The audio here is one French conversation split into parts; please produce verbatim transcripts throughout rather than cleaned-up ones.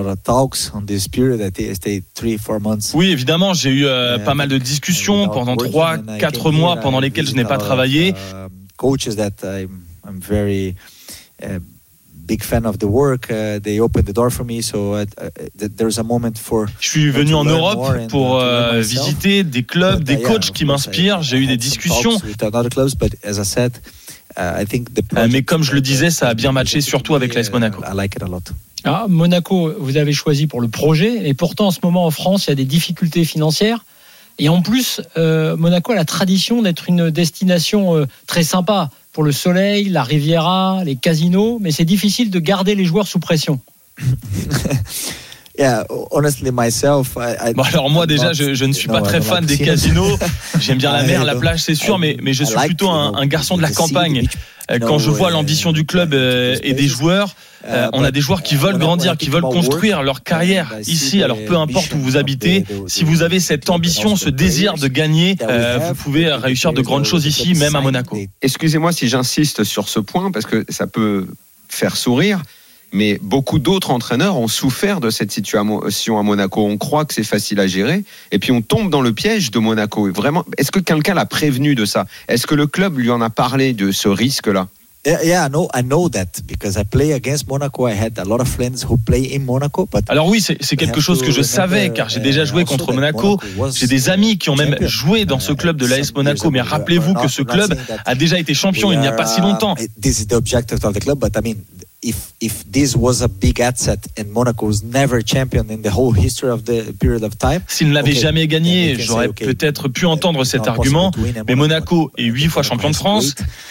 Oui, évidemment, j'ai eu euh, pas mal de discussions pendant trois, quatre mois pendant lesquels je n'ai pas travaillé. Big fan of the work. Uh, they opened the door for me, so uh, uh, there's a moment for. Je suis venu en Europe pour euh, visiter des clubs, des coachs qui m'inspirent. J'ai eu des discussions. Mais comme je le disais, ça a bien matché, surtout avec l'A S Monaco. Ah, Monaco, vous avez choisi pour le projet, et pourtant en ce moment en France, il y a des difficultés financières. Et en plus, euh, Monaco a la tradition d'être une destination euh, très sympa pour le soleil, la Riviera, les casinos, mais c'est difficile de garder les joueurs sous pression. Yeah, honestly, myself, I, I bon, alors moi déjà, je, je ne suis pas très fan des casinos. J'aime bien la mer, la plage, c'est sûr, mais, mais je suis plutôt un, un garçon de la campagne. Quand je vois l'ambition du club et des joueurs, on a des joueurs qui veulent grandir, qui veulent construire leur carrière ici. Alors peu importe où vous habitez, si vous avez cette ambition, ce désir de gagner, vous pouvez réussir de grandes choses ici, même à Monaco. Excusez-moi si j'insiste sur ce point, parce que ça peut faire sourire. Mais beaucoup d'autres entraîneurs ont souffert de cette situation à Monaco. On croit que c'est facile à gérer, et puis on tombe dans le piège de Monaco. Vraiment, est-ce que quelqu'un l'a prévenu de ça ? Est-ce que le club lui en a parlé de ce risque-là ? Yeah, I know, I know that because I play against Monaco. I had a lot of friends who play in Monaco. But alors oui, c'est, c'est quelque chose que je savais car j'ai déjà joué contre Monaco. J'ai des amis qui ont même joué dans ce club de l'A S Monaco. Mais rappelez-vous que ce club a déjà été champion il n'y a pas si longtemps. This is the objective of the club, but I mean. If if this was a big asset and Monaco was never champion in the whole history of the period of time. S'il ne l'avait okay, jamais gagné, j'aurais okay, peut-être pu entendre cet argument. Mais Monaco est huit fois champion de France.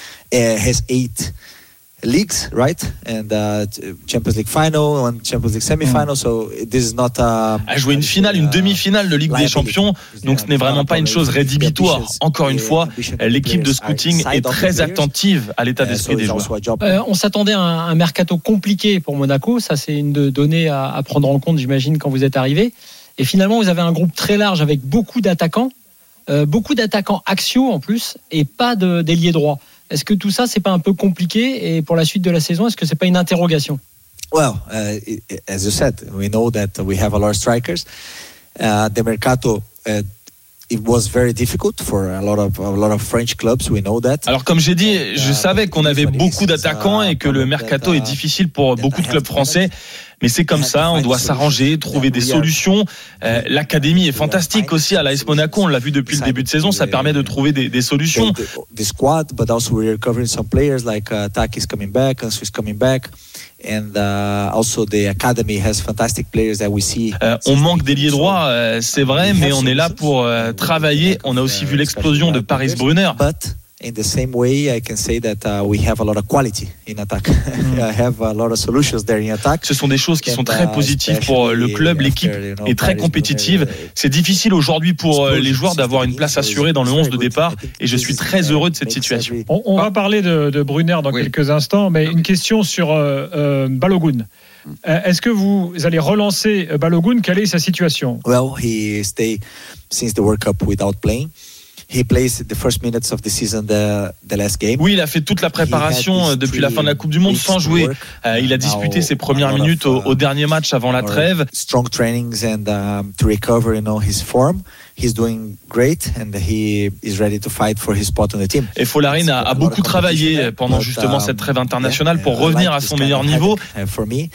Has eight leagues, right? And uh, Champions League final, and Champions League semi-final. So this is not a. A joué une finale, une demi-finale de Ligue des Champions. Donc ce n'est vraiment pas une chose rédhibitoire. Encore une fois, l'équipe de scouting est très attentive à l'état d'esprit des joueurs. Euh, on s'attendait à un, un mercato compliqué pour Monaco. Ça, c'est une de donnée à, à prendre en compte, j'imagine, quand vous êtes arrivé. Et finalement, vous avez un groupe très large avec beaucoup d'attaquants, euh, beaucoup d'attaquants axiaux en plus, et pas de, d'ailier droit. Est-ce que tout ça, c'est pas un peu compliqué, et pour la suite de la saison, est-ce que c'est pas une interrogation? Well, uh, as you said, we know that we have a lot of strikers. Uh, the mercato, uh, it was very difficult for a lot of a lot of French clubs. We know that. Alors comme j'ai dit, je savais qu'on avait beaucoup d'attaquants et que le mercato est difficile pour beaucoup de clubs français. Mais c'est comme ça, on doit s'arranger, trouver des solutions. Euh, l'académie est fantastique aussi à l'A S Monaco, on l'a vu depuis le début de saison, ça permet de trouver des, des solutions. The squad, but also we're recovering some players like uh, Taki is coming back, Ansu is coming back. And uh, also the academy has fantastic players that we see. Euh, on manque d'ailier droit, euh, c'est vrai, mais on est là pour euh, travailler. On a aussi vu l'explosion de Paris Brunner. But in the same way, I can say that uh, we have a lot of quality in attack. Mm. I have a lot of solutions there in attack. Ce sont des choses qui sont très positives pour le club. L'équipe est très compétitive. C'est difficile aujourd'hui pour les joueurs d'avoir une place assurée dans le onze de départ, et je suis très heureux de cette situation. On, on va parler de, de Brunner dans oui. quelques instants, mais une question sur euh, euh, Balogun. Euh, est-ce que vous allez relancer Balogun? Quelle est sa situation? Well, he stayed since the World Cup without playing. He plays the first minutes of the season, the, the last game. Oui, il a fait toute la préparation depuis la fin de la Coupe du Monde sans jouer. Euh, il a disputé ses premières minutes au, au dernier match avant la trêve. Strong trainings and um, to recover, you know, his form. He's doing great and he is ready to fight for his spot on the team. Et Folarin a, a beaucoup travaillé pendant justement cette trêve internationale pour revenir à son meilleur niveau. For me.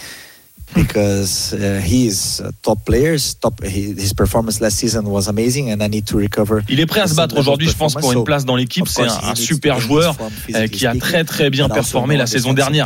Because uh, he is a top player, top, his performance last season was amazing and I need to recover. Il est prêt à se battre aujourd'hui, je pense, pour une place dans l'équipe. C'est un, un super joueur euh, qui a très très bien performé la saison dernière.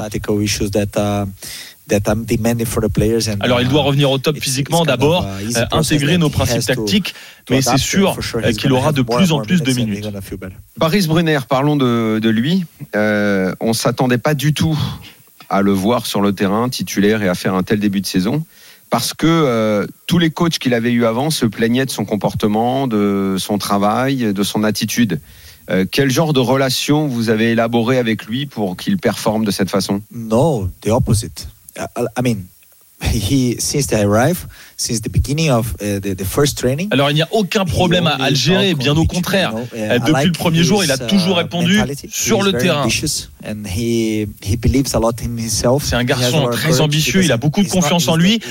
Alors il doit revenir au top physiquement d'abord, euh, intégrer nos principes tactiques, mais c'est sûr euh, qu'il aura de plus en plus de minutes. Paris Brunner, parlons de, de lui. Euh, on ne s'attendait pas du tout à le voir sur le terrain titulaire et à faire un tel début de saison, parce que euh, tous les coachs qu'il avait eu avant se plaignaient de son comportement, de son travail, de son attitude. Euh, quel genre de relation vous avez élaboré avec lui pour qu'il performe de cette façon? No, the opposite. I, I mean, he since they arrived, since the beginning of uh, the, the first training. Alors il n'y a aucun problème à, à le gérer, bien au contraire. You know, uh, depuis like le premier jour, il a toujours répondu sur le terrain. And he, he believes a lot in himself. C'est un garçon très ambitieux, il a beaucoup de confiance en lui.